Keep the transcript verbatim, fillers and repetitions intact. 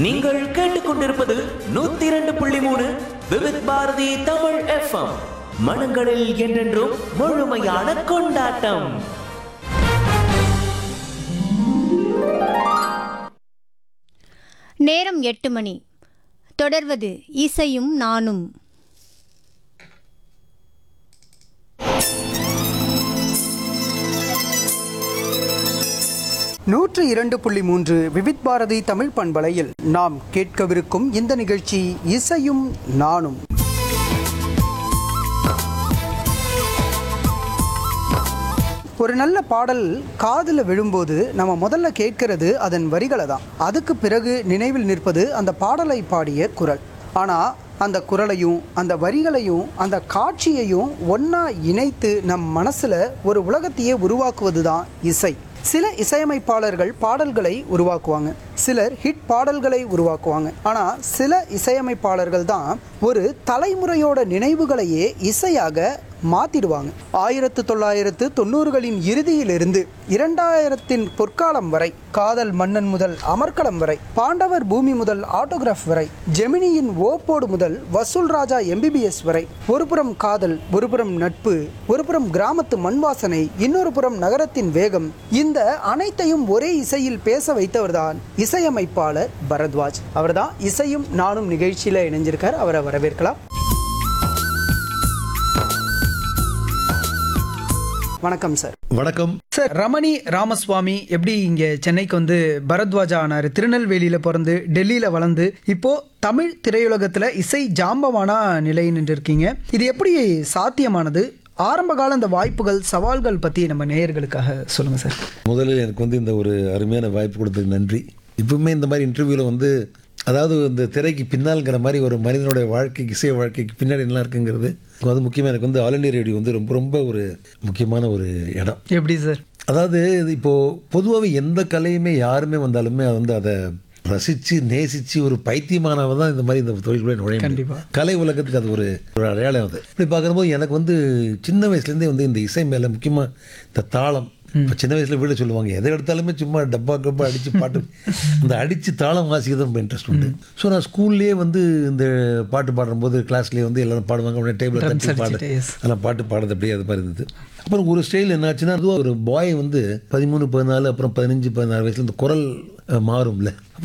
நீங்கள் கேட்டுக்கொண்டிருப்பது நூத்தி இரண்டு புள்ளி மூணு விவித் பாரதி தமிழ் எஃப்எம். மனங்களில் என்றென்றும் முழுமையான கொண்டாட்டம். நேரம் எட்டு மணி. தொடர்வது இசையும் நானும். நூற்று இரண்டு புள்ளி மூன்று விவித் பாரதி தமிழ் பண்பலையில் நாம் கேட்கவிருக்கும் இந்த நிகழ்ச்சி இசையும் நானும். ஒரு நல்ல பாடல் காதில் விழும்போது நம்ம முதல்ல கேட்கிறது அதன் வரிகளை தான். அதுக்கு பிறகு நினைவில் நிற்பது அந்த பாடலை பாடிய குரல். ஆனால் அந்த குரலையும் அந்த வரிகளையும் அந்த காட்சியையும் ஒன்றா இணைத்து நம் மனசில் ஒரு உலகத்தையே உருவாக்குவது தான் இசை. சில இசையமைப்பாளர்கள் பாடல்களை உருவாக்குவாங்க, சிலர் ஹிட் பாடல்களை உருவாக்குவாங்க. ஆனால் சில இசையமைப்பாளர்கள் தான் ஒரு தலைமுறையோட நினைவுகளையே இசையாக மாற்றிடுவாங்க. ஆயிரத்து தொள்ளாயிரத்து தொண்ணூறுகளின் இறுதியிலிருந்து இரண்டாயிரத்தின் பொற்காலம் வரை, காதல் மன்னன் முதல் அமர்க்களம் வரை, பாண்டவர் பூமி முதல் ஆட்டோகிராஃப் வரை, ஜெமினியின் ஓப்போடு முதல் வசூல் ராஜா எம்பிபிஎஸ் வரை, ஒருபுறம் காதல், ஒருபுறம் நட்பு, ஒருபுறம் கிராமத்து மண் வாசனை, இன்னொரு புறம் நகரத்தின் வேகம், இந்த அனைத்தையும் ஒரே இசையில் பேச வைத்தவர்தான் இசையமைப்பாளர் பரத்வாஜ். அவர்தான் இசையும் நானும் நிகழ்ச்சியில் இணைஞ்சிருக்கார். அவரை வரவேற்கலாம். வணக்கம் சார். வணக்கம் சார். ரமணி ராமசுவாமி எப்படி இங்கே சென்னைக்கு வந்து பரத்வாஜா ஆனார்? திருநெல்வேலியில் பிறந்து டெல்லியில் வளர்ந்து இப்போ தமிழ் திரையுலகத்தில் இசை ஜாம்பவானா நிலை நின்று இருக்கீங்க. இது எப்படி சாத்தியமானது? ஆரம்ப கால இந்த வாய்ப்புகள், சவால்கள் பற்றி நம்ம நேயர்களுக்காக சொல்லுங்கள் சார். முதலில் எனக்கு வந்து இந்த ஒரு அருமையான வாய்ப்பு கொடுத்ததுக்கு நன்றி. இப்பவுமே இந்த மாதிரி இன்டர்வியூவில் வந்து, அதாவது இந்த திரைக்கு பின்னால்ங்கிற மாதிரி ஒரு மனிதனுடைய வாழ்க்கைக்கு, இசை வாழ்க்கைக்கு பின்னாடி என்ன இருக்குங்கிறது அது முக்கியமாக. எனக்கு வந்து ஆல் இண்டியா ரேடியோ வந்து ரொம்ப ரொம்ப ஒரு முக்கியமான ஒரு இடம். எப்படி சார்? அதாவது இப்போது பொதுவாகவே எந்த கலையுமே யாருமே வந்தாலுமே வந்து அதை ரசித்து நேசித்து ஒரு பைத்தியமானவ தான் இந்த மாதிரி இந்த தொழில்களை நுழைய. கண்டிப்பாக கலை உலகத்துக்கு அது ஒரு ஒரு அடையாளம். அது இப்படி பார்க்கும்போது எனக்கு வந்து சின்ன வயசுலேருந்தே வந்து இந்த இசை மேலே முக்கியமாக இந்த தாளம். இப்போ சின்ன வயசில் வீடு சொல்லுவாங்க, எதை எடுத்தாலுமே சும்மா டப்பா கப்பா அடித்து பாட்டு, இந்த அடித்து தாளம் வாசிக்கிறது ரொம்ப இன்ட்ரெஸ்ட் உண்டு. ஸோ நான் ஸ்கூல்லேயே வந்து இந்த பாட்டு பாடும்போது கிளாஸ்லேயே வந்து எல்லோரும் பாடுவாங்க, அப்படியே டேபிள் தட்டி பாடு, அதெல்லாம் பாட்டு பாடுறது அப்படியே அது மாதிரி இருந்தது. அப்புறம் ஒரு ஸ்டைல் என்னாச்சுன்னா, அதுவும் ஒரு பாய் வந்து பதிமூணு பதினாலு அப்புறம் பதினஞ்சு பதினாறு வயசுல இந்த குரல் மாறும்ல,